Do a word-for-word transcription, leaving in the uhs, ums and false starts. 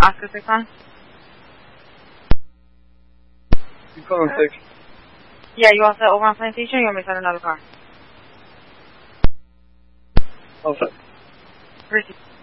Oscar six one? You calling six? Yeah, you all set over on Plantation, or you want me to send another car? Oh, sir. Ricky.